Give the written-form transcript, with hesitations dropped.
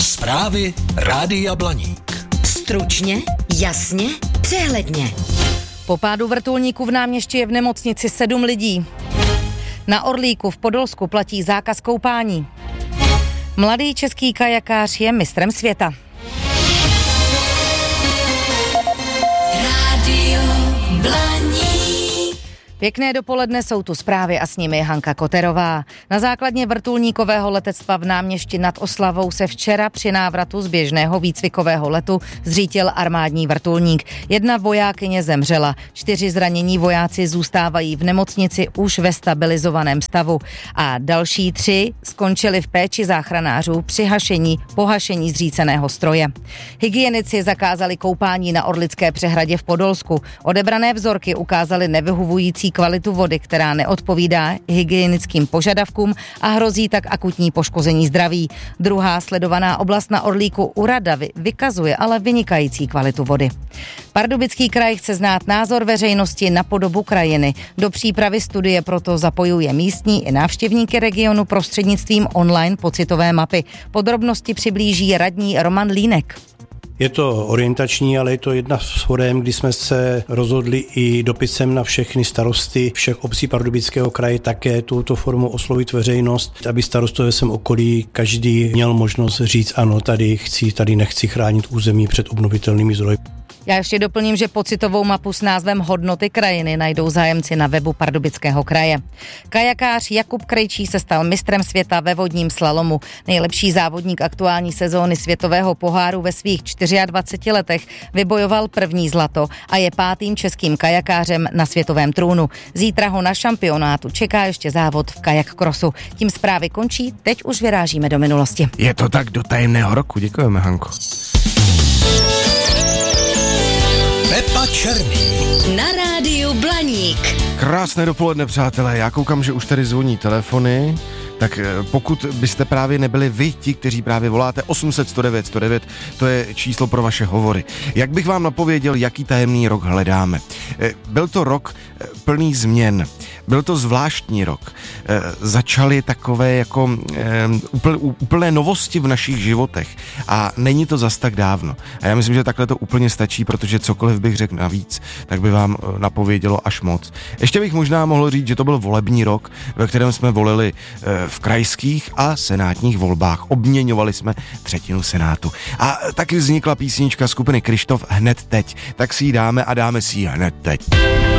Zprávy Rádia Blaník. Stručně, jasně, přehledně. Po pádu vrtulníku v Náměšti je v nemocnici 7 lidí. Na Orlíku v Podolsku platí zákaz koupání. Mladý český kajakář je mistrem světa. Rádio Blaník. Pěkné dopoledne, jsou tu zprávy a s nimi Hanka Koterová. Na základně vrtulníkového letectva v Náměšti nad Oslavou se včera při návratu z běžného výcvikového letu zřítil armádní vrtulník. 1 vojákyně zemřela, 4 zranění vojáci zůstávají v nemocnici už ve stabilizovaném stavu a další 3 skončili v péči záchranářů při pohašení zříceného stroje. Hygienici zakázali koupání na Orlické přehradě v Podolsku. Odebrané vzorky ukázaly nevyhovující kvalitu vody, která neodpovídá hygienickým požadavkům a hrozí tak akutní poškození zdraví. Druhá sledovaná oblast na Orlíku u Radavy vykazuje ale vynikající kvalitu vody. Pardubický kraj chce znát názor veřejnosti na podobu krajiny. Do přípravy studie proto zapojuje místní i návštěvníky regionu prostřednictvím online pocitové mapy. Podrobnosti přiblíží radní Roman Línek. Je to orientační, ale je to jedna z forem, kdy jsme se rozhodli i dopisem na všechny starosty všech obcí Pardubického kraje také touto formou oslovit veřejnost, aby starostové sem okolí každý měl možnost říct ano, tady chci, tady nechci chránit území před obnovitelnými zdroji. Já ještě doplním, že pocitovou mapu s názvem Hodnoty krajiny najdou zájemci na webu Pardubického kraje. Kajakář Jakub Krejčí se stal mistrem světa ve vodním slalomu. Nejlepší závodník aktuální sezóny světového poháru ve svých 24 letech vybojoval první zlato a je 5. českým kajakářem na světovém trůnu. Zítra ho na šampionátu čeká ještě závod v kajak crossu. Tím zprávy končí, teď už vyrážíme do minulosti. Je to tak do tajemného roku, děkujeme, Hanko. Pepa Černý. Na rádiu Blaník. Krásné dopoledne, přátelé, já koukám, že už tady zvoní telefony, tak pokud byste právě nebyli vy ti, kteří právě voláte 800 109 109, to je číslo pro vaše hovory. Jak bych vám napověděl, jaký tajemný rok hledáme? Byl to rok plný změn, byl to zvláštní rok. Začaly takové jako úplné novosti v našich životech a není to zas tak dávno. A já myslím, že takhle to úplně stačí, protože cokoliv bych řekl navíc, tak by vám napovědělo až moc. Ještě bych možná mohl říct, že to byl volební rok, ve kterém jsme volili v krajských a senátních volbách. Obměňovali jsme 1/3 senátu. A taky vznikla písnička skupiny Kryštof Hned teď. Tak si ji dáme a dáme si ji hned teď.